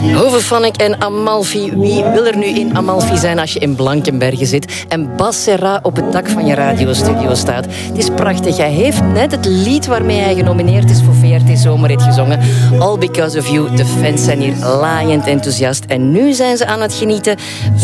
Hoevefanneke en Amalfi. Wie wil er nu in Amalfi zijn als je in Blankenberge zit en Bas Serra op het dak van je radiostudio staat? Het is prachtig. Hij heeft net het lied waarmee hij genomineerd is voor VRT Zomerhit gezongen. All Because of You. De fans zijn hier laaiend enthousiast. En nu zijn ze aan het genieten